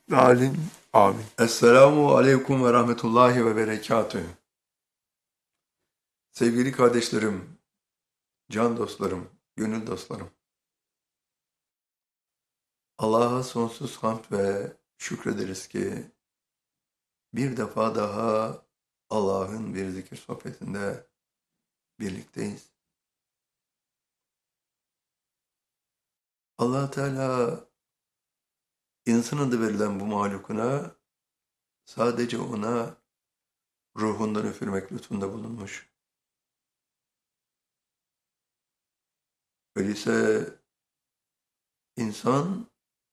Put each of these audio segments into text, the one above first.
Amin. Amin. Esselamu aleyküm ve rahmetullahi ve berekatühü. Sevgili kardeşlerim, can dostlarım, gönül dostlarım. Allah'a sonsuz hamd ve şükrederiz ki bir defa daha Allah'ın bir zikir sohbetinde birlikteyiz. Allah Teala insan adı verilen bu mahlukuna sadece ona ruhundan üfürmek lütfunda bulunmuş. Öyleyse insan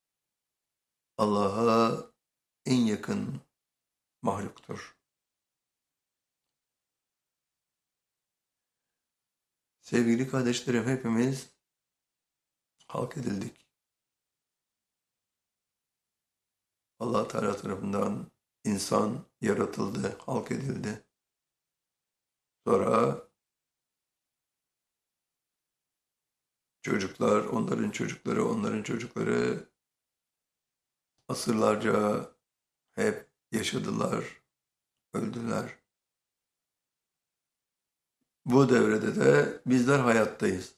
Allah'a en yakın mahluktur. Sevgili kardeşlerim, hepimiz halk edildik. Allah Teala tarafından insan yaratıldı, halk edildi. Sonra çocuklar, onların çocukları asırlarca hep yaşadılar, öldüler. Bu devrede de bizler hayattayız.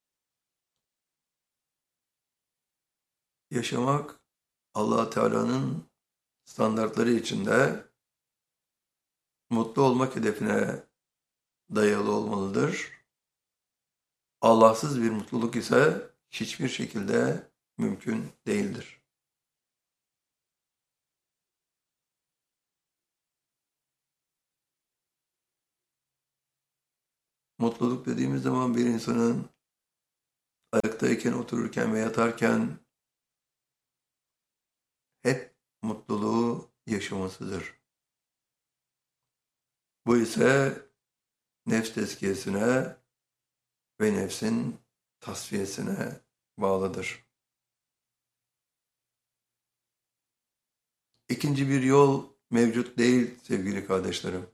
Yaşamak Allah Teala'nın standartları içinde mutlu olmak hedefine dayalı olmalıdır. Allahsız bir mutluluk ise hiçbir şekilde mümkün değildir. Mutluluk dediğimiz zaman bir insanın ayaktayken, otururken ve yatarken hep mutluluğu yaşamasıdır. Bu ise nefs tezkiyesine ve nefsin tasfiyesine bağlıdır. İkinci bir yol mevcut değil sevgili kardeşlerim.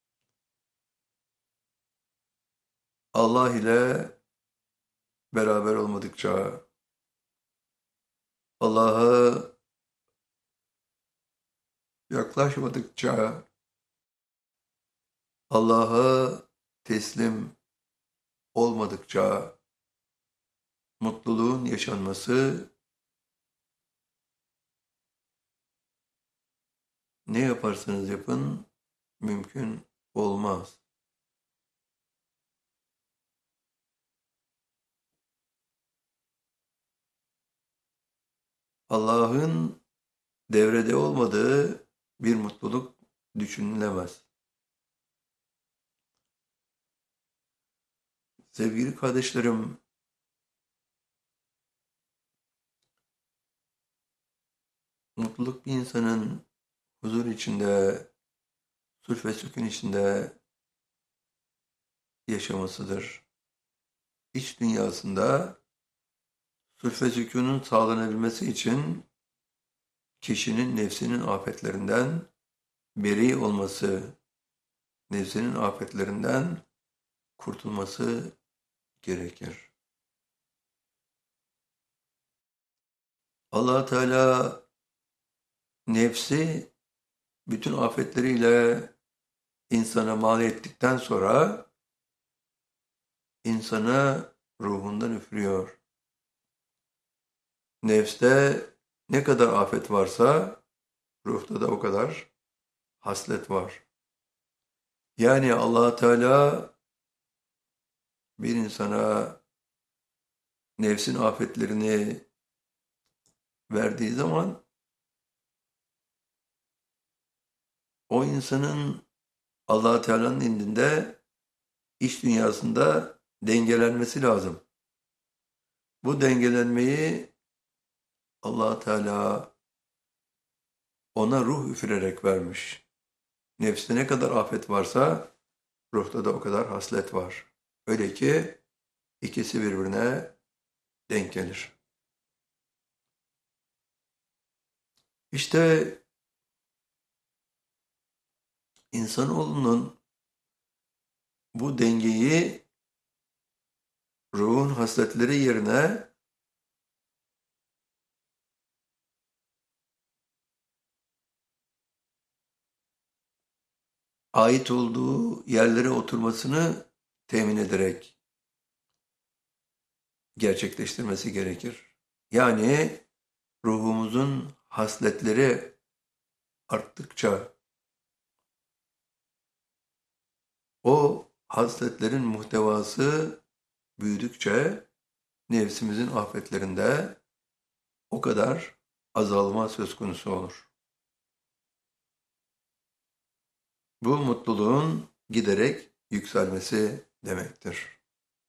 Allah ile beraber olmadıkça, Allah'a yaklaşmadıkça, Allah'a teslim olmadıkça mutluluğun yaşanması ne yaparsanız yapın mümkün olmaz. Allah'ın devrede olmadığı bir mutluluk düşünülemez. Sevgili kardeşlerim, mutluluk bir insanın huzur içinde, sulh ve sükun içinde yaşamasıdır. İç dünyasında sulh ve sükunun sağlanabilmesi için kişinin nefsinin afetlerinden beri olması, nefsinin afetlerinden kurtulması gerekir. Allah Teala nefsi bütün afetleriyle insana mal ettikten sonra insana ruhundan üfürüyor. Nefste ne kadar afet varsa ruhta da o kadar haslet var. Yani Allah Teala bir insana nefsin afetlerini verdiği zaman o insanın Allah Teala'nın indinde iç dünyasında dengelenmesi lazım. Bu dengelenmeyi Allah Teala ona ruh üfürerek vermiş. Nefste ne kadar afet varsa ruhta da o kadar haslet var. Öyle ki ikisi birbirine denk gelir. İşte insanoğlunun bu dengeyi ruhun hasletleri yerine ait olduğu yerlere oturmasını temin ederek gerçekleştirmesi gerekir. Yani ruhumuzun hasletleri arttıkça o hasletlerin muhtevası büyüdükçe nefsimizin afetlerinde o kadar azalma söz konusu olur. Bu mutluluğun giderek yükselmesi demektir.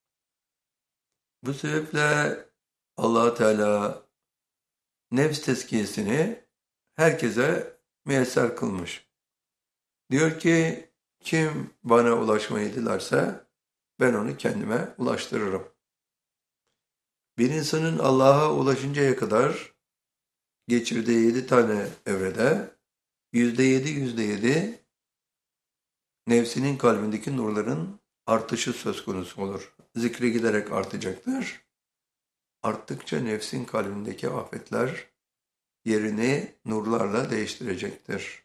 Bu sebeple Allah Teala nefs tezkiyesini herkese müyesser kılmış. Diyor ki kim bana ulaşmayı dilerse ben onu kendime ulaştırırım. Bir insanın Allah'a ulaşıncaya kadar geçirdiği 7 tane evrede %7 nefsinin kalbindeki nurların artışı söz konusu olur. Zikri giderek artacaktır. Arttıkça nefsin kalbindeki afetler yerini nurlarla değiştirecektir.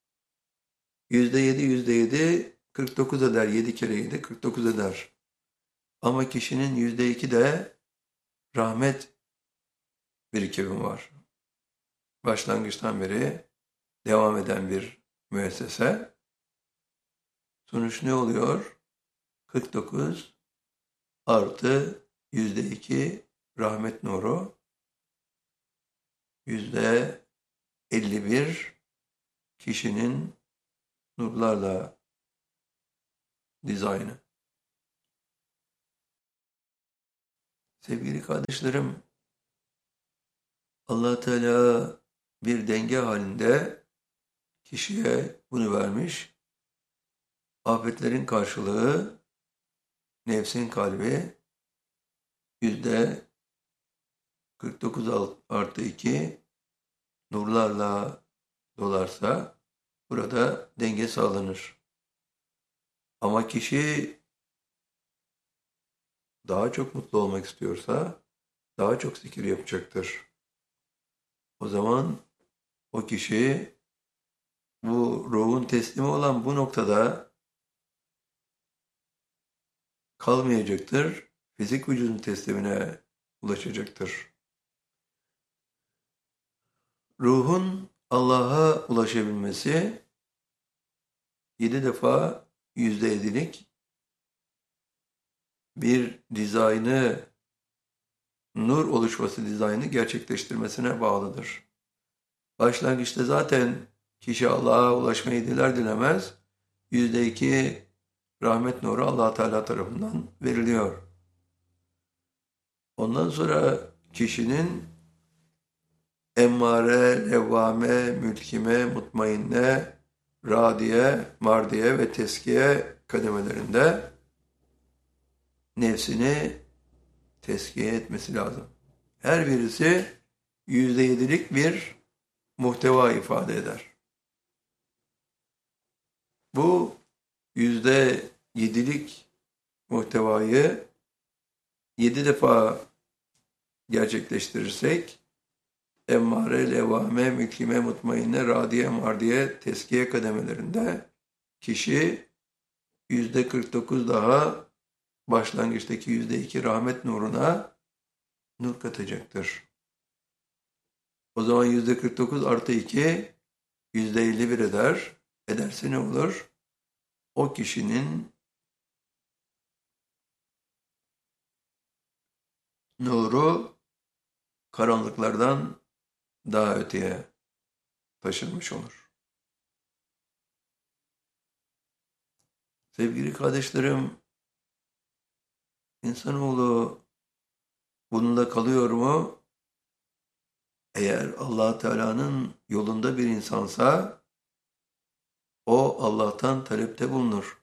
%7 49 eder. 7 kere 7 49 eder. Ama kişinin %2 de rahmet birikimi var. Başlangıçtan beri devam eden bir müessese. Sonuç ne oluyor? 49 artı %2 rahmet nuru, %51 kişinin nurlarla dizaynı. Sevgili kardeşlerim, Allah Teala bir denge halinde kişiye bunu vermiş. Afetlerin karşılığı nefsin kalbi %49 artı 2 nurlarla dolarsa burada denge sağlanır. Ama kişi daha çok mutlu olmak istiyorsa daha çok zikir yapacaktır. O zaman o kişi bu ruhun teslimi olan bu noktada kalmayacaktır. Fizik vücudun teslimine ulaşacaktır. Ruhun Allah'a ulaşabilmesi 7 defa %7'lik bir dizaynı, nur oluşması dizaynı gerçekleştirmesine bağlıdır. Başlangıçta zaten kişi Allah'a ulaşmayı diler dilemez %2 rahmet nuru Allah Teala tarafından veriliyor. Ondan sonra kişinin emmare, levvame, mülkime, mutmainne, radiye, mardiye ve teskiye kademelerinde nefsini teskiye etmesi lazım. Her birisi %7'lik bir muhteva ifade eder. Bu %7'lik muhtevayı 7 defa gerçekleştirirsek emmare, levvame, mülkime, mutmainne, radiye, mardiye, teskiye kademelerinde kişi %49 daha başlangıçtaki %2 rahmet nuruna nur katacaktır. O zaman %49 artı 2 %51 eder. Ederse ne olur? O kişinin nuru karanlıklardan daha öteye taşınmış olur. Sevgili kardeşlerim, insanoğlu bununla kalıyor mu? Eğer Allah Teala'nın yolunda bir insansa o Allah'tan talepte bulunur.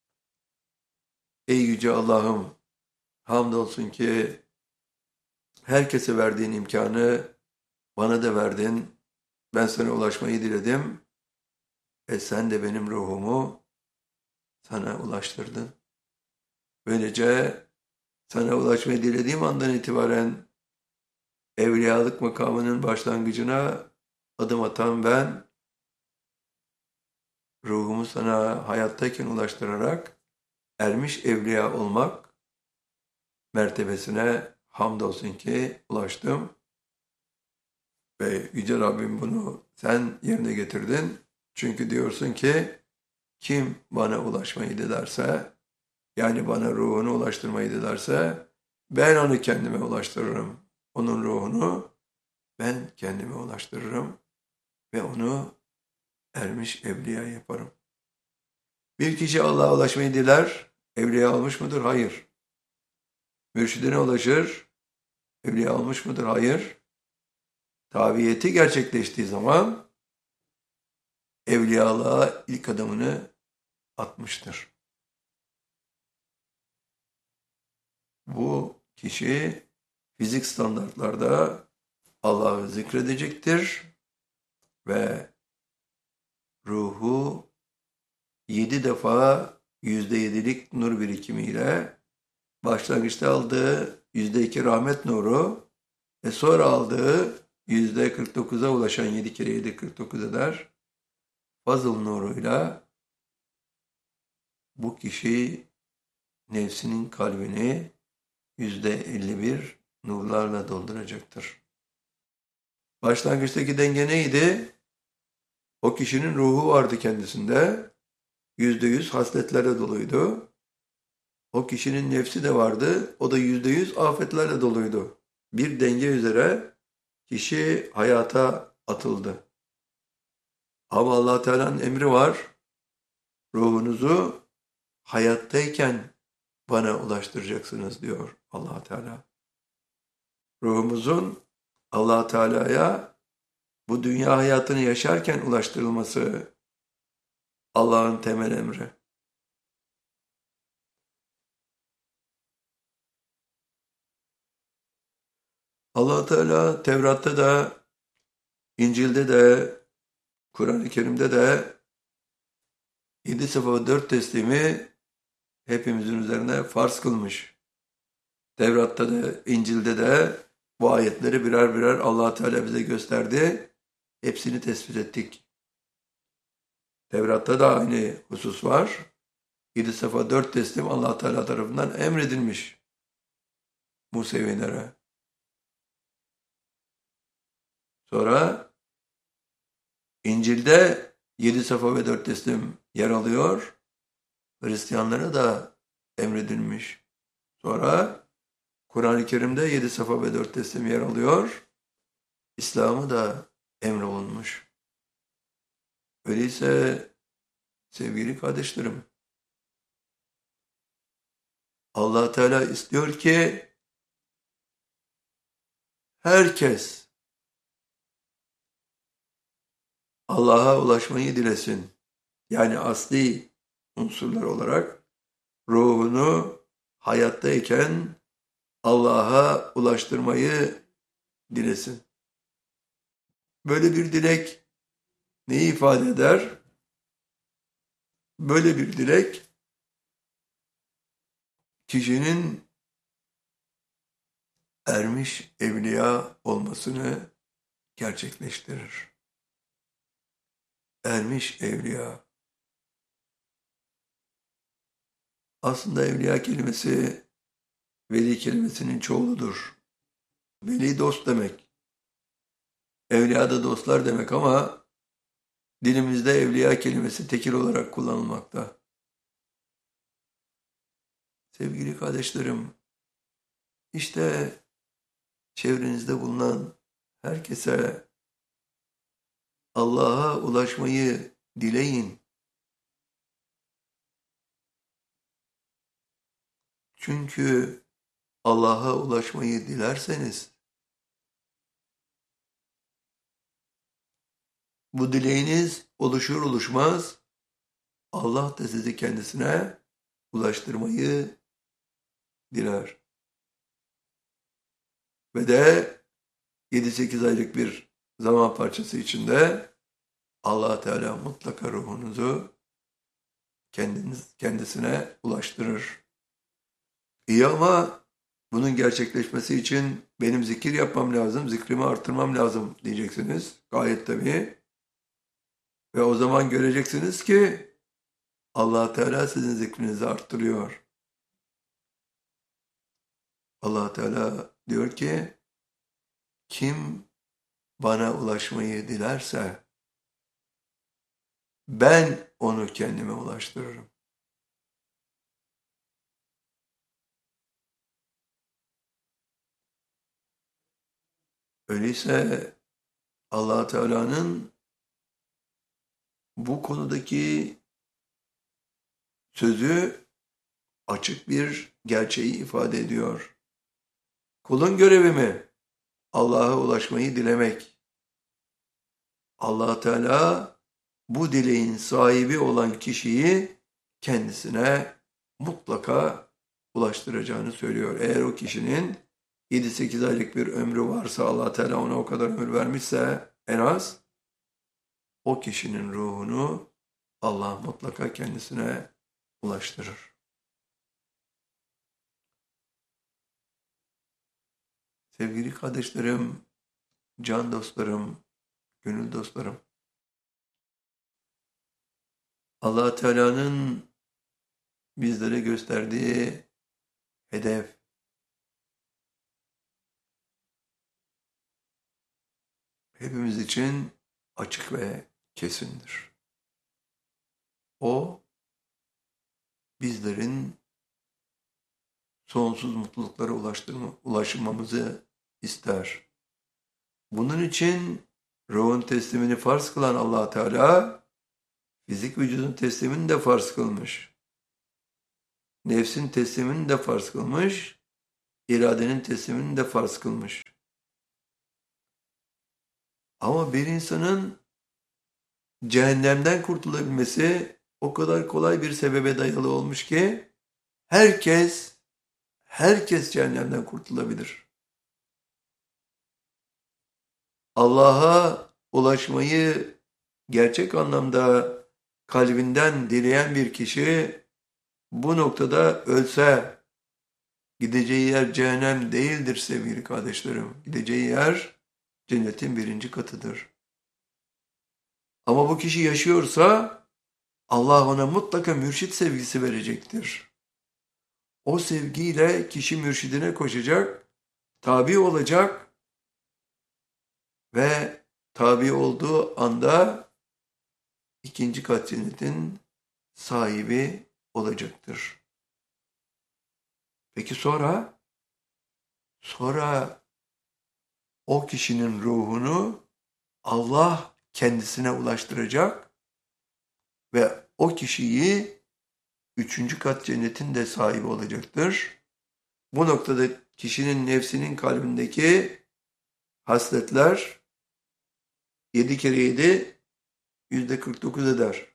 Ey yüce Allah'ım, hamdolsun ki herkese verdiğin imkanı bana da verdin. Ben sana ulaşmayı diledim. Sen de benim ruhumu sana ulaştırdın. Böylece sana ulaşmayı dilediğim andan itibaren evliyalık makamının başlangıcına adım atan ben, ruhumu sana hayattayken ulaştırarak ermiş evliya olmak mertebesine hamdolsun ki ulaştım. Ve Yüce Rabbim bunu sen yerine getirdin. Çünkü diyorsun ki kim bana ulaşmayı dilerse, yani bana ruhunu ulaştırmayı dilerse ben onu kendime ulaştırırım. Onun ruhunu ben kendime ulaştırırım ve onu ermiş evliya yaparım. Bir kişi Allah'a ulaşmayı diler, evliya olmuş mudur? Hayır. Mürşidine ulaşır, evliya olmuş mudur? Hayır. Tabiyeti gerçekleştiği zaman evliyalığa ilk adımını atmıştır. Bu kişi fizik standartlarda Allah'ı zikredecektir ve ruhu 7 defa %7'lik nur birikimiyle başlangıçta aldığı %2 rahmet nuru ve sonra aldığı %49'a ulaşan 7 kere 7 49 eder. Fazıl nuruyla bu kişi nefsinin kalbini %51 nurlarla dolduracaktır. Başlangıçtaki denge neydi? O kişinin ruhu vardı kendisinde. %100 hasletlerle doluydu. O kişinin nefsi de vardı. O da %100 afetlerle doluydu. Bir denge üzere kişi hayata atıldı. Ama Allah Teala'nın emri var. Ruhunuzu hayattayken bana ulaştıracaksınız diyor Allah Teala. Ruhumuzun Allah Teala'ya bu dünya hayatını yaşarken ulaştırılması Allah'ın temel emri. Allah Teala Tevrat'ta da, İncil'de de, Kur'an-ı Kerim'de de 7 sıfır 4 teslimi hepimizin üzerine farz kılmış. Tevrat'ta da, İncil'de de bu ayetleri birer birer Allah Teala bize gösterdi. Hepsini tespit ettik. Tevrat'ta da aynı husus var. 7 sıfır 4 teslim Allah Teala tarafından emredilmiş Musevilere. Sonra İncil'de 7 safa ve 4 teslim yer alıyor. Hristiyanlara da emredilmiş. Sonra Kur'an-ı Kerim'de 7 safa ve 4 teslim yer alıyor. İslam'ı da emrolunmuş. Öyleyse sevgili kardeşlerim, Allah Teala istiyor ki herkes Allah'a ulaşmayı dilesin. Yani asli unsurlar olarak ruhunu hayattayken Allah'a ulaştırmayı dilesin. Böyle bir dilek neyi ifade eder? Böyle bir dilek kişinin ermiş evliya olmasını gerçekleştirir. Ermiş evliya. Aslında evliya kelimesi veli kelimesinin çoğuludur. Veli dost demek. Evliya da dostlar demek ama dilimizde evliya kelimesi tekil olarak kullanılmakta. Sevgili kardeşlerim, işte çevrenizde bulunan herkese Allah'a ulaşmayı dileyin. Çünkü Allah'a ulaşmayı dilerseniz bu dileğiniz oluşur oluşmaz Allah da sizi kendisine ulaştırmayı diler. Ve de 7-8 aylık bir zaman parçası içinde Allah Teala mutlaka ruhunuzu kendisine ulaştırır. İyi ama bunun gerçekleşmesi için benim zikir yapmam lazım, zikrimi artırmam lazım diyeceksiniz. Gayet tabii. Ve o zaman göreceksiniz ki Allah Teala sizin zikrinizi arttırıyor. Allah Teala diyor ki kim bana ulaşmayı dilerse ben onu kendime ulaştırırım. Öyleyse Allah Teala'nın bu konudaki sözü açık bir gerçeği ifade ediyor. Kulun görevi mi? Allah'a ulaşmayı dilemek. Allah Teala bu dileğin sahibi olan kişiyi kendisine mutlaka ulaştıracağını söylüyor. Eğer o kişinin 7-8 aylık bir ömrü varsa, Allah Teala ona o kadar ömür vermişse en az, o kişinin ruhunu Allah mutlaka kendisine ulaştırır. Sevgili kardeşlerim, can dostlarım, gönül dostlarım, Allah Teala'nın bizlere gösterdiği hedef, hepimiz için açık ve kesindir. O, bizlerin sonsuz mutluluklara ulaşmamızı ister. Bunun için ruhun teslimini farz kılan Allah Teala, fizik vücudun teslimini de farz kılmış. Nefsin teslimini de farz kılmış, iradenin teslimini de farz kılmış. Ama bir insanın cehennemden kurtulabilmesi o kadar kolay bir sebebe dayalı olmuş ki herkes cehennemden kurtulabilir. Allah'a ulaşmayı gerçek anlamda kalbinden dileyen bir kişi bu noktada ölse gideceği yer cehennem değildir sevgili kardeşlerim. Gideceği yer cennetin 1. katıdır. Ama bu kişi yaşıyorsa Allah ona mutlaka mürşit sevgisi verecektir. O sevgiyle kişi mürşidine koşacak, tabi olacak ve tabi olduğu anda 2. kat cennetin sahibi olacaktır. Peki sonra? Sonra o kişinin ruhunu Allah kendisine ulaştıracak ve o kişiyi 3. kat cennetin de sahibi olacaktır. Bu noktada kişinin nefsinin kalbindeki hasletler 7 kere 7 %49 eder.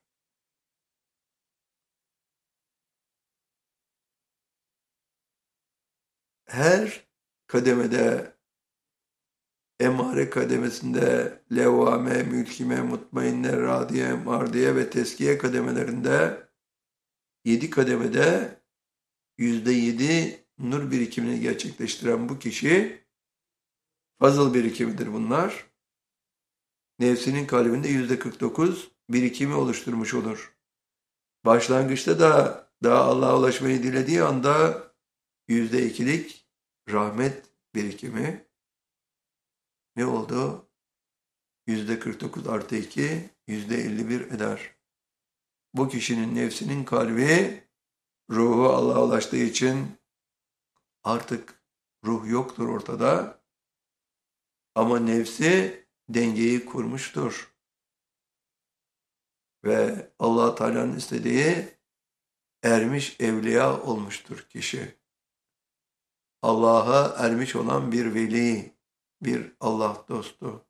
Her kademede, emare kademesinde, levvame, mülkime, mutmainne, radiye, mardiye ve teskiye kademelerinde 7 kademede %7 nur birikimini gerçekleştiren bu kişi, fazıl birikimidir bunlar, nefsinin kalbinde %49 birikimi oluşturmuş olur. Başlangıçta da daha Allah'a ulaşmayı dilediği anda %2'lik rahmet birikimi ne oldu? %49 artı 2, %51 eder. Bu kişinin nefsinin kalbi, ruhu Allah'a ulaştığı için artık ruh yoktur ortada. Ama nefsi dengeyi kurmuştur. Ve Allah Teala'nın istediği ermiş evliya olmuştur kişi. Allah'a ermiş olan bir veli, bir Allah dostu.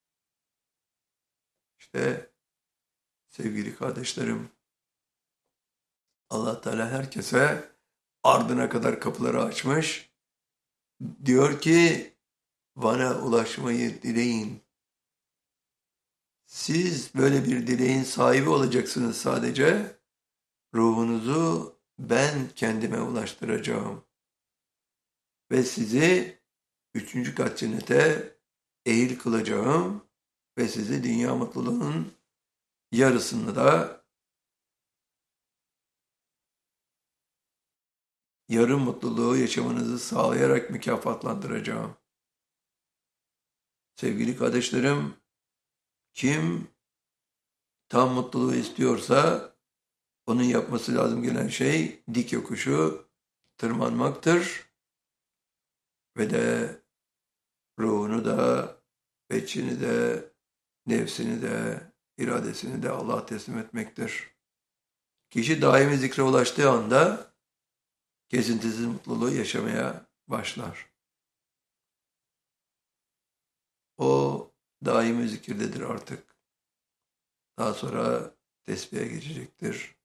İşte sevgili kardeşlerim, Allah Teala herkese ardına kadar kapıları açmış. Diyor ki bana ulaşmayı dileyin. Siz böyle bir dileğin sahibi olacaksınız sadece. Ruhunuzu ben kendime ulaştıracağım. Ve sizi 3. kat cennete ehil kılacağım ve sizi dünya mutluluğunun yarısını da yarım mutluluğu yaşamanızı sağlayarak mükafatlandıracağım. Sevgili kardeşlerim, kim tam mutluluğu istiyorsa onun yapması lazım gelen şey dik yokuşu tırmanmaktır ve de ruhunu da, içini de, nefsini de, iradesini de Allah'a teslim etmektir. Kişi daimi zikre ulaştığı anda kesintisiz mutluluğu yaşamaya başlar. O daimi zikirdedir artık. Daha sonra tesbihe geçecektir.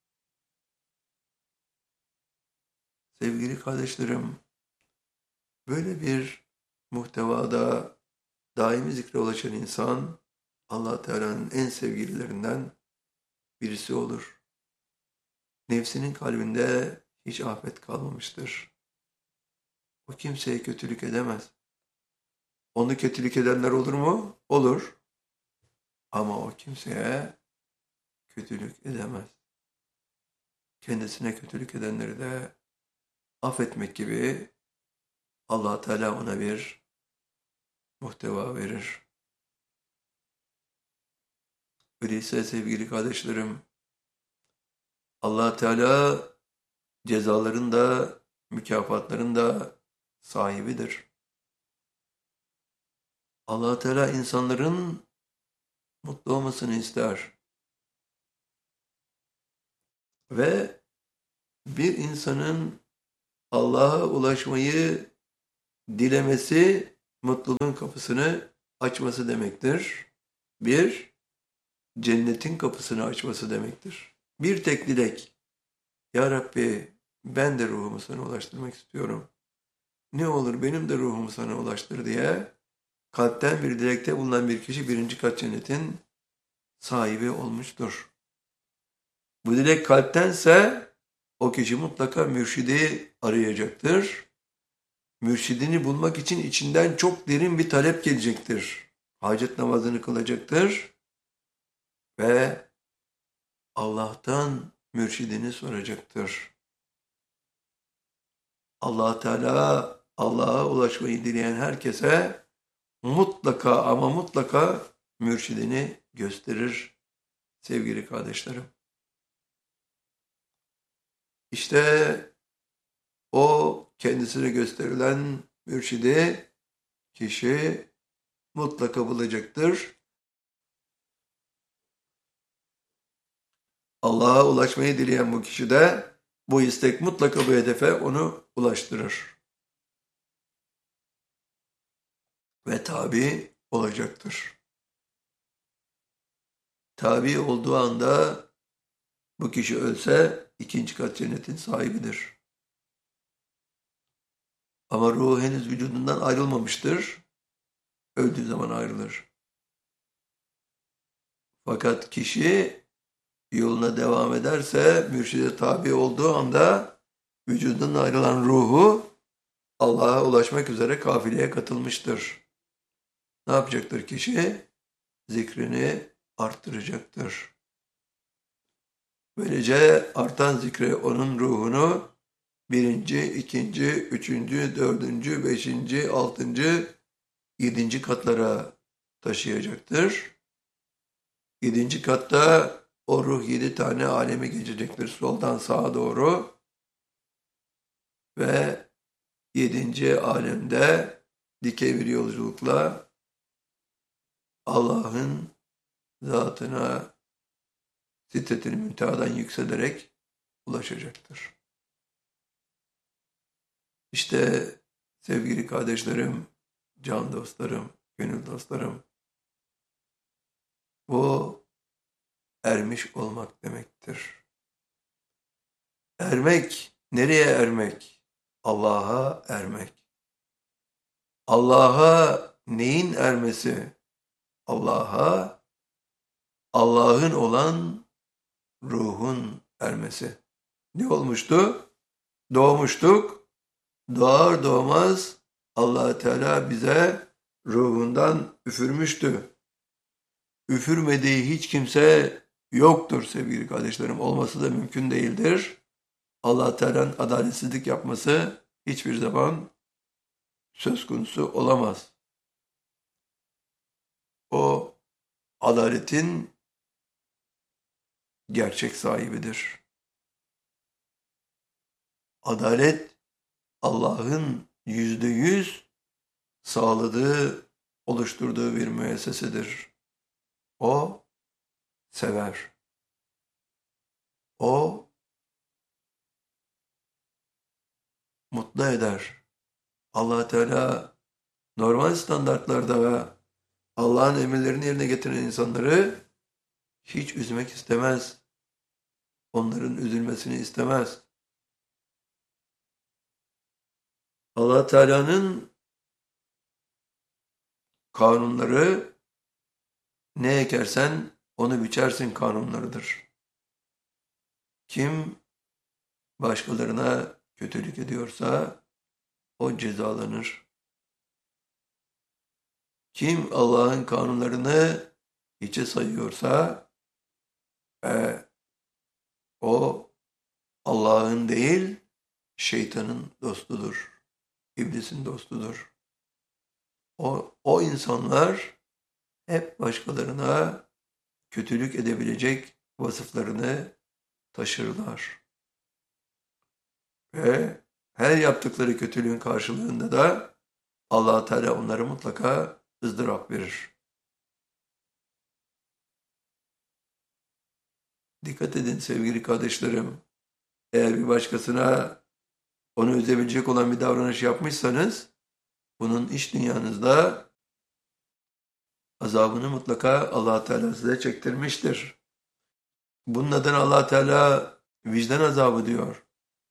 Sevgili kardeşlerim, böyle bir muhtevada daimi zikre ulaşan insan Allah Teala'nın en sevgililerinden birisi olur. Nefsinin kalbinde hiç afet kalmamıştır. O kimseye kötülük edemez. Onu kötülük edenler olur mu? Olur. Ama o kimseye kötülük edemez. Kendisine kötülük edenleri de affetmek gibi Allah Teala ona bir muhteva verir. Öyleyse sevgili kardeşlerim, Allah Teala cezaların da mükafatların da sahibidir. Allah Teala insanların mutlu olmasını ister. Ve bir insanın Allah'a ulaşmayı dilemesi mutluluğun kapısını açması demektir. Bir, cennetin kapısını açması demektir. Bir tek dilek. Ya Rabbi, ben de ruhumu sana ulaştırmak istiyorum. Ne olur benim de ruhumu sana ulaştır diye kalpten bir dilekte bulunan bir kişi birinci kat cennetin sahibi olmuştur. Bu dilek kalptense o kişi mutlaka mürşidi arayacaktır. Mürşidini bulmak için içinden çok derin bir talep gelecektir. Hacet namazını kılacaktır ve Allah'tan mürşidini soracaktır. Allah Teala Allah'a ulaşmayı dileyen herkese mutlaka ama mutlaka mürşidini gösterir sevgili kardeşlerim. İşte o kendisine gösterilen mürşidi kişi mutlaka bulacaktır. Allah'a ulaşmayı dileyen bu kişi de bu istek mutlaka bu hedefe onu ulaştırır. Ve tabi olacaktır. Tabi olduğu anda bu kişi ölse ikinci kat cennetin sahibidir. Ama ruhu henüz vücudundan ayrılmamıştır. Öldüğü zaman ayrılır. Fakat kişi yoluna devam ederse, mürşide tabi olduğu anda vücudundan ayrılan ruhu Allah'a ulaşmak üzere kafileye katılmıştır. Ne yapacaktır kişi? Zikrini arttıracaktır. Böylece artan zikre onun ruhunu birinci, ikinci, üçüncü, dördüncü, beşinci, altıncı, yedinci katlara taşıyacaktır. Yedinci katta o ruh 7 tane aleme geçecektir soldan sağa doğru. Ve 7. alemde dikey bir yolculukla Allah'ın zatına Sidret-i Münteha'dan yükselerek ulaşacaktır. İşte sevgili kardeşlerim, can dostlarım, gönül dostlarım, bu ermiş olmak demektir. Ermek, nereye ermek? Allah'a ermek. Allah'a neyin ermesi? Allah'a, Allah'ın olan ruhun ermesi. Ne olmuştu? Doğmuştuk. Doğar doğmaz Allah Teala bize ruhundan üfürmüştü. Üfürmediği hiç kimse yoktur sevgili kardeşlerim. Olması da mümkün değildir. Allah Teala'nın adaletsizlik yapması hiçbir zaman söz konusu olamaz. O adaletin gerçek sahibidir. Adalet Allah'ın %100 sağladığı, oluşturduğu bir müessesedir. O sever. O mutlu eder. Allah Teala normal standartlarda ve Allah'ın emirlerini yerine getiren insanları hiç üzmek istemez. Onların üzülmesini istemez. Allah Teala'nın kanunları ne ekersen onu biçersin kanunlarıdır. Kim başkalarına kötülük ediyorsa o cezalanır. Kim Allah'ın kanunlarını hiçe sayıyorsa o Allah'ın değil şeytanın dostudur. İblisin dostudur. O insanlar hep başkalarına kötülük edebilecek vasıflarını taşırlar. Ve her yaptıkları kötülüğün karşılığında da Allah Teala onlara mutlaka ızdırap verir. Dikkat edin sevgili kardeşlerim. Eğer bir başkasına onu üzebilecek olan bir davranış yapmışsanız bunun iç dünyanızda azabını mutlaka Allah Teala size çektirmiştir. Bunun adına Allah Teala vicdan azabı diyor.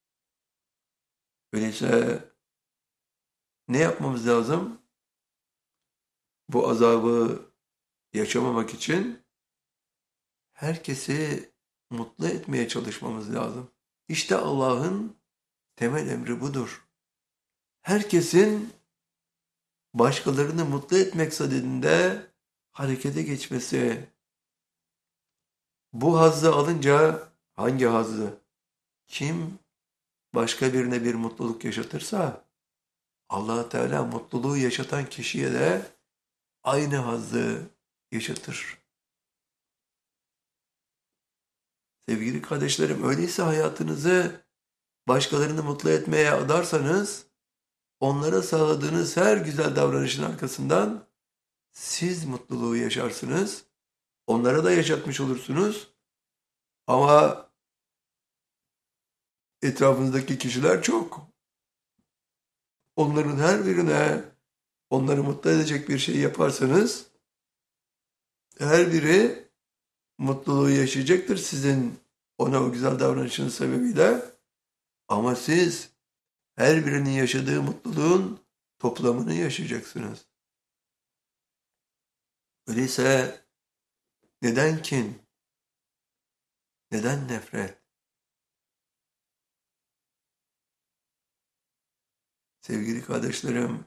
Öyleyse ne yapmamız lazım? Bu azabı yaşamamak için herkesi mutlu etmeye çalışmamız lazım. İşte Allah'ın temel emri budur. Herkesin başkalarını mutlu etmek sadedinde harekete geçmesi. Bu hazzı alınca hangi hazzı? Kim başka birine bir mutluluk yaşatırsa Allah Teala mutluluğu yaşatan kişiye de aynı hazzı yaşatır. Sevgili kardeşlerim, öyleyse hayatınızı başkalarını mutlu etmeye adarsanız onlara sağladığınız her güzel davranışın arkasından siz mutluluğu yaşarsınız. Onlara da yaşatmış olursunuz. Ama etrafınızdaki kişiler çok. Onların her birine onları mutlu edecek bir şey yaparsanız her biri mutluluğu yaşayacaktır sizin ona o güzel davranışınız sebebiyle. Ama siz her birinin yaşadığı mutluluğun toplamını yaşayacaksınız. Öyleyse neden kin? Neden nefret? Sevgili kardeşlerim,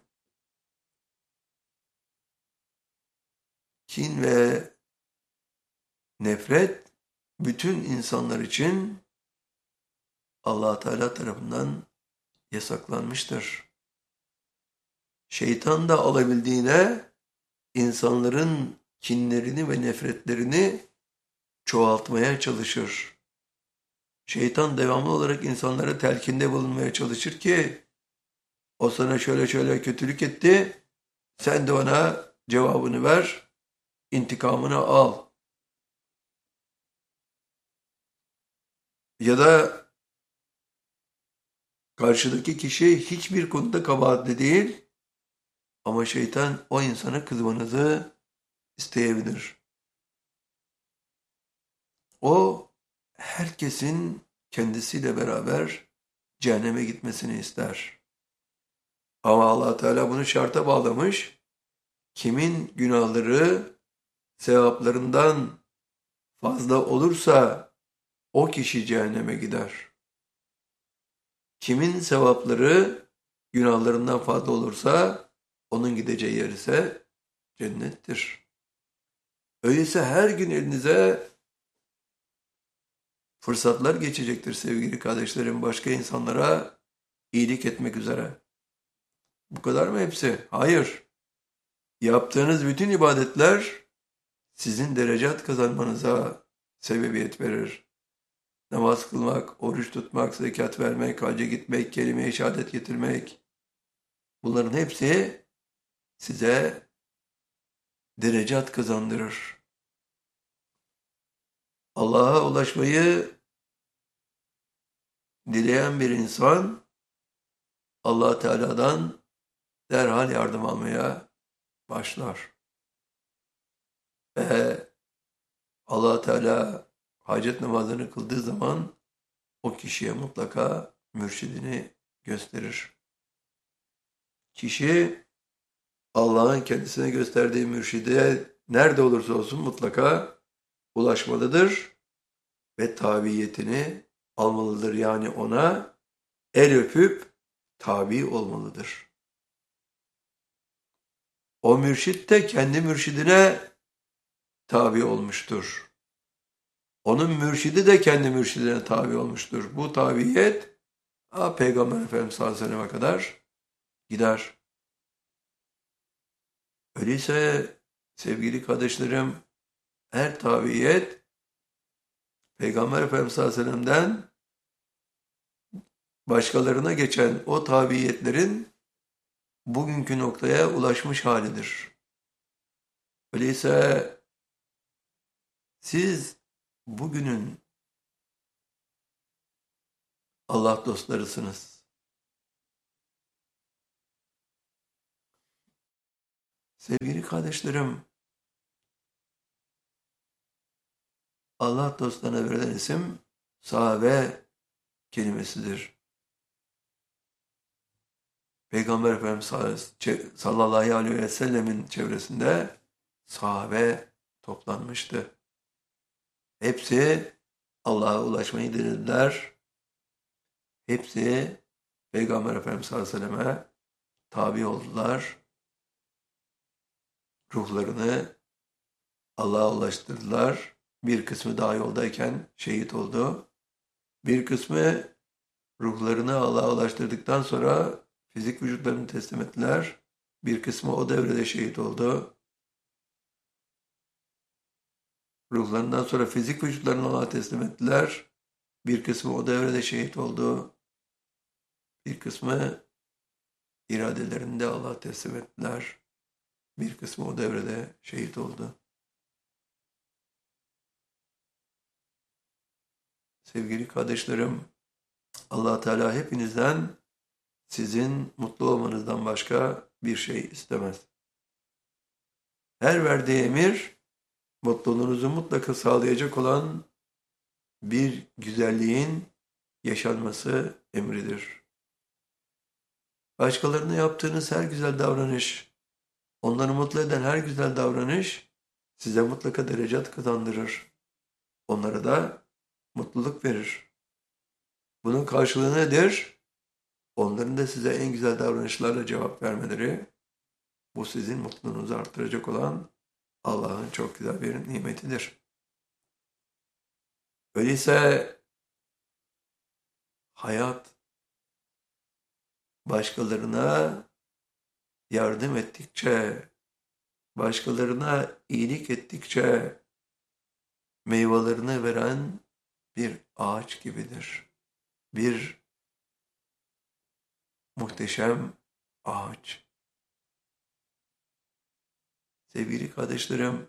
kin ve nefret bütün insanlar için Allah Teala tarafından yasaklanmıştır. Şeytan da alabildiğine insanların kinlerini ve nefretlerini çoğaltmaya çalışır. Şeytan devamlı olarak insanlara telkinde bulunmaya çalışır ki o sana şöyle şöyle kötülük etti, sen de ona cevabını ver, intikamını al. Ya da karşıdaki kişi hiçbir konuda kabahatli değil ama şeytan o insana kızmanızı isteyebilir. O herkesin kendisiyle beraber cehenneme gitmesini ister. Ama Allah Teala bunu şarta bağlamış. Kimin günahları sevaplarından fazla olursa o kişi cehenneme gider. Kimin sevapları günahlarından fazla olursa onun gideceği yer ise cennettir. Öyleyse her gün elinize fırsatlar geçecektir sevgili kardeşlerim, başka insanlara iyilik etmek üzere. Bu kadar mı hepsi? Hayır. Yaptığınız bütün ibadetler sizin derecat kazanmanıza sebebiyet verir. Namaz kılmak, oruç tutmak, zekat vermek, hacca gitmek, kelime-i şehadet getirmek. Bunların hepsi size derecat kazandırır. Allah'a ulaşmayı dileyen bir insan Allah Teala'dan derhal yardım almaya başlar. Ve Allah Teala hacet namazını kıldığı zaman o kişiye mutlaka mürşidini gösterir. Kişi Allah'ın kendisine gösterdiği mürşide nerede olursa olsun mutlaka ulaşmalıdır ve tabiyetini almalıdır. Yani ona el öpüp tabi olmalıdır. O mürşit de kendi mürşidine tabi olmuştur. Onun mürşidi de kendi mürşidine tabi olmuştur. Bu tabiyet Peygamber Efendimiz sallallahu aleyhi ve selleme kadar gider. Öyleyse sevgili kardeşlerim, her tabiyet Peygamber Efendimiz sallallahu aleyhi ve sellem'den başkalarına geçen o tabiyetlerin bugünkü noktaya ulaşmış halidir. Öyleyse siz bugünün Allah dostlarısınız. Sevgili kardeşlerim, Allah dostlarına verilen isim sahabe kelimesidir. Peygamber Efendimiz sallallahu aleyhi ve sellemin çevresinde sahabe toplanmıştı. Hepsi Allah'a ulaşmayı dilediler. Hepsi Peygamber Efendimiz sallallahu aleyhi ve selleme tabi oldular. Ruhlarını Allah'a ulaştırdılar. Bir kısmı daha yoldayken şehit oldu. Bir kısmı ruhlarını Allah'a ulaştırdıktan sonra fizik vücutlarını teslim ettiler. Bir kısmı o devrede şehit oldu. Ruhlarından sonra fizik vücutlarını Allah'a teslim ettiler. Bir kısmı o devrede şehit oldu. Bir kısmı iradelerini de Allah'a teslim ettiler. Bir kısmı o devrede şehit oldu. Sevgili kardeşlerim, Allah Teala hepinizden sizin mutlu olmanızdan başka bir şey istemez. Her verdiği emir, mutluluğunuzu mutlaka sağlayacak olan bir güzelliğin yaşanması emridir. Başkalarına yaptığınız her güzel davranış, onları mutlu eden her güzel davranış size mutlaka derecat kazandırır. Onlara da mutluluk verir. Bunun karşılığı nedir? Onların da size en güzel davranışlarla cevap vermeleri, bu sizin mutluluğunuzu arttıracak olan Allah'ın çok güzel bir nimetidir. Öyleyse hayat başkalarına yardım ettikçe, başkalarına iyilik ettikçe meyvelerini veren bir ağaç gibidir. Bir muhteşem ağaç. Sevgili kardeşlerim,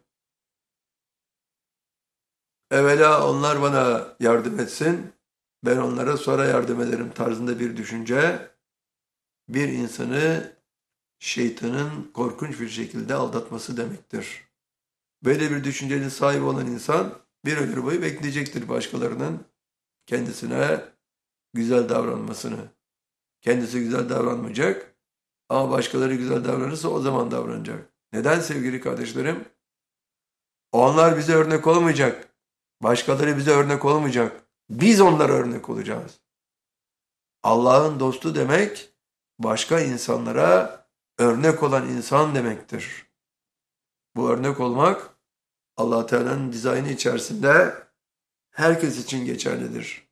evvela onlar bana yardım etsin, ben onlara sonra yardım ederim tarzında bir düşünce, bir insanı şeytanın korkunç bir şekilde aldatması demektir. Böyle bir düşüncenin sahibi olan insan bir ömür boyu bekleyecektir başkalarının kendisine güzel davranmasını. Kendisi güzel davranmayacak ama başkaları güzel davranırsa o zaman davranacak. Neden sevgili kardeşlerim? Onlar bize örnek olmayacak. Başkaları bize örnek olmayacak. Biz onlara örnek olacağız. Allah'ın dostu demek başka insanlara örnek olan insan demektir. Bu örnek olmak Allah Teala'nın dizaynı içerisinde herkes için geçerlidir.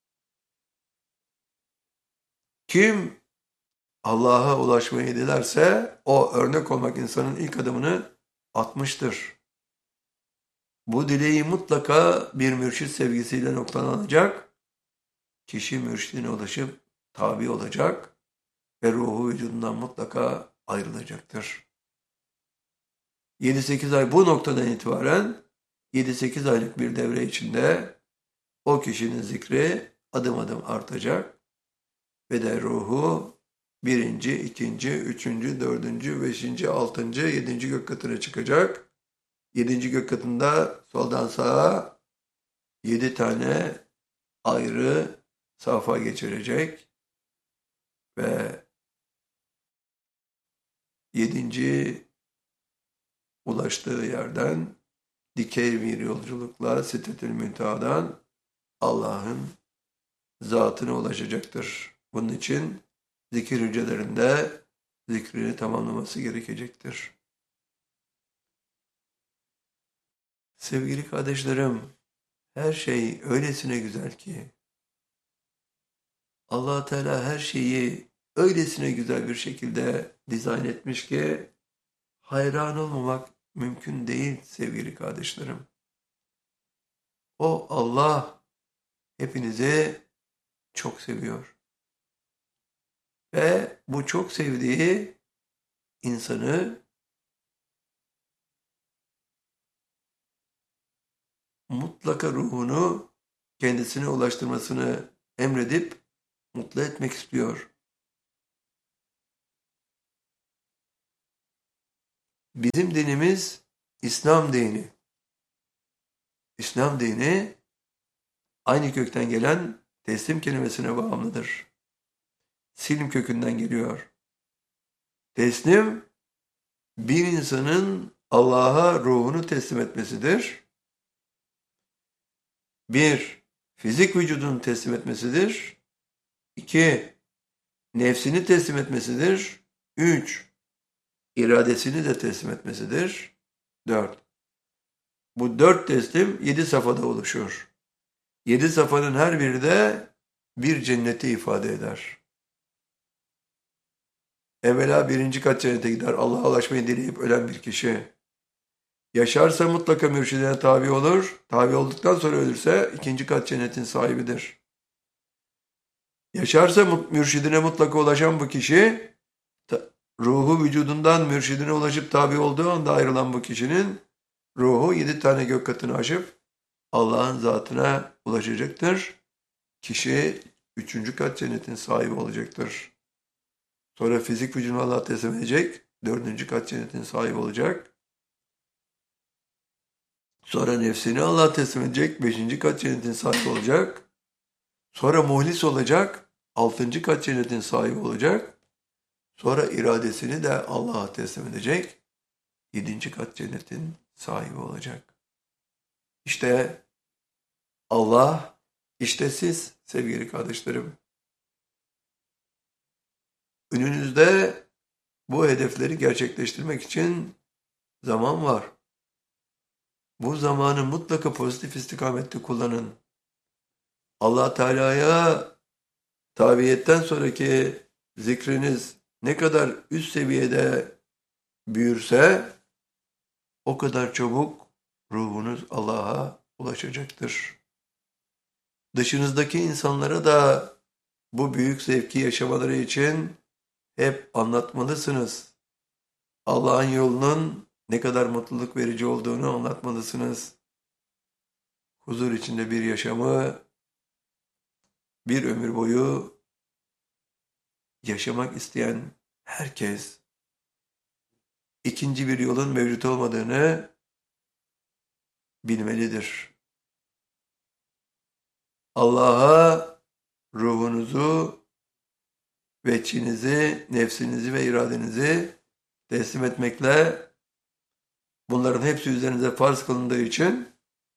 Kim Allah'a ulaşmayı dilerse o örnek olmak insanın ilk adımını atmıştır. Bu dileği mutlaka bir mürşit sevgisiyle noktalanacak. Kişi mürşidine ulaşıp tabi olacak ve ruhu vücudundan mutlaka ayrılacaktır. 7-8 ay bu noktadan itibaren 7-8 aylık bir devre içinde o kişinin zikri adım adım artacak ve de ruhu birinci, ikinci, üçüncü, dördüncü, beşinci, altıncı, yedinci gök katına çıkacak. Yedinci gök katında soldan sağa 7 tane ayrı safha geçirecek ve 7. ulaştığı yerden dikey bir yolculukla Sidretül Münteha'dan Allah'ın zatına ulaşacaktır. Bunun için zikir hücrelerinde zikrini tamamlaması gerekecektir. Sevgili kardeşlerim, her şey öylesine güzel ki, Allah Teala her şeyi öylesine güzel bir şekilde dizayn etmiş ki, hayran olmamak mümkün değil sevgili kardeşlerim. O Allah hepinizi çok seviyor. Ve bu çok sevdiği insanı mutlaka ruhunu kendisine ulaştırmasını emredip mutlu etmek istiyor. Bizim dinimiz İslam dini. İslam dini aynı kökten gelen teslim kelimesine bağımlıdır. Silm kökünden geliyor. Teslim, bir insanın Allah'a ruhunu teslim etmesidir. Bir, fizik vücudunu teslim etmesidir. 2, nefsini teslim etmesidir. 3, iradesini de teslim etmesidir. 4. Bu 4 teslim 7 safhada oluşur. 7 safhanın her biri de bir cenneti ifade eder. Evvela 1. kat cennete gider. Allah'a ulaşmayı dileyip ölen bir kişi. Yaşarsa mutlaka mürşidine tabi olur. Tabi olduktan sonra ölürse 2. kat cennetin sahibidir. Yaşarsa mürşidine mutlaka ulaşan bu kişi, ruhu vücudundan mürşidine ulaşıp tabi olduğu anda ayrılan bu kişinin ruhu 7 tane gök katını aşıp Allah'ın zatına ulaşacaktır. Kişi 3. kat cennetin sahibi olacaktır. Sonra fizik vücudunu Allah'a teslim edecek. 4. kat cennetin sahibi olacak. Sonra nefsini Allah'a teslim edecek. 5. kat cennetin sahibi olacak. Sonra muhlis olacak. 6. kat cennetin sahibi olacak. Sonra iradesini de Allah'a teslim edecek. 7. kat cennetin sahibi olacak. İşte Allah, işte siz sevgili kardeşlerim. Önünüzde bu hedefleri gerçekleştirmek için zaman var. Bu zamanı mutlaka pozitif istikamette kullanın. Allah Teala'ya tabiyetten sonraki zikriniz ne kadar üst seviyede büyürse o kadar çabuk ruhunuz Allah'a ulaşacaktır. Dışınızdaki insanlara da bu büyük zevki yaşamaları için hep anlatmalısınız. Allah'ın yolunun ne kadar mutluluk verici olduğunu anlatmalısınız. Huzur içinde bir yaşamı bir ömür boyu yaşamak isteyen herkes ikinci bir yolun mevcut olmadığını bilmelidir. Allah'a ruhunuzu, veçhinizi, nefsinizi ve iradenizi teslim etmekle bunların hepsi üzerinize farz kılındığı için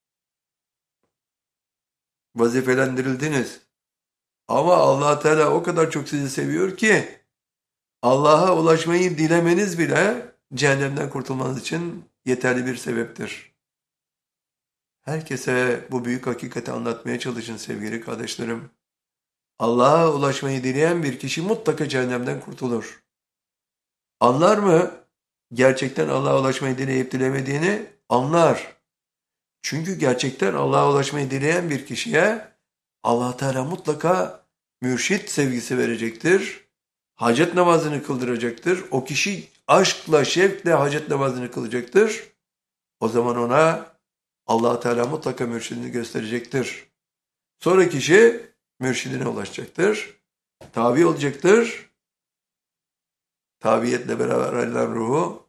vazifelendirildiniz. Ama Allah Teala o kadar çok sizi seviyor ki Allah'a ulaşmayı dilemeniz bile cehennemden kurtulmanız için yeterli bir sebeptir. Herkese bu büyük hakikati anlatmaya çalışın sevgili kardeşlerim. Allah'a ulaşmayı dileyen bir kişi mutlaka cehennemden kurtulur. Anlar mı? Gerçekten Allah'a ulaşmayı dileyip dilemediğini anlar. Çünkü gerçekten Allah'a ulaşmayı dileyen bir kişiye Allah Teala mutlaka mürşit sevgisi verecektir. Hacet namazını kıldıracaktır. O kişi aşkla, şevkle hacet namazını kılacaktır. O zaman ona Allah Teala mutlaka mürşidini gösterecektir. Sonra kişi mürşidine ulaşacaktır. Tabi olacaktır. Tabiyetle beraber ayrılan ruhu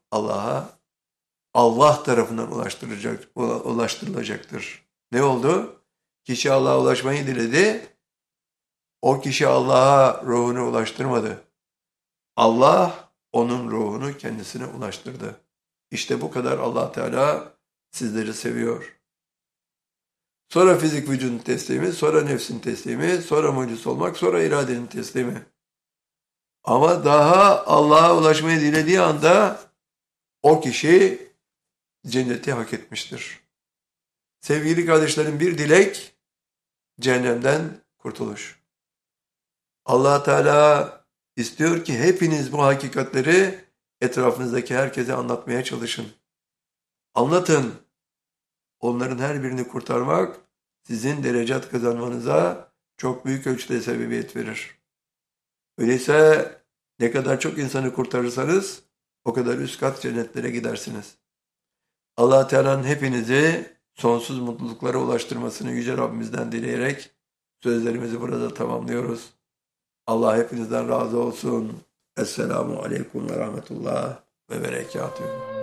Allah tarafından ulaştırılacaktır. Ne oldu? Kişi Allah'a ulaşmayı diledi. O kişi Allah'a ruhunu ulaştırmadı. Allah onun ruhunu kendisine ulaştırdı. İşte bu kadar Allah Teala sizleri seviyor. Sonra fizik vücudun teslimi, sonra nefsin teslimi, sonra mucize olmak, sonra iradenin teslimi. Ama daha Allah'a ulaşmayı dilediği anda o kişi cenneti hak etmiştir. Sevgili kardeşlerim, bir dilek cehennemden kurtuluş. Allah Teala istiyor ki hepiniz bu hakikatleri etrafınızdaki herkese anlatmaya çalışın. Anlatın. Onların her birini kurtarmak sizin derecat kazanmanıza çok büyük ölçüde sebebiyet verir. Öyleyse ne kadar çok insanı kurtarırsanız o kadar üst kat cennetlere gidersiniz. Allah Teala'nın hepinizi sonsuz mutluluklara ulaştırmasını Yüce Rabbimizden dileyerek sözlerimizi burada tamamlıyoruz. Allah hepinizden razı olsun. Esselamu Aleyküm ve Rahmetullah ve Berekatuhu.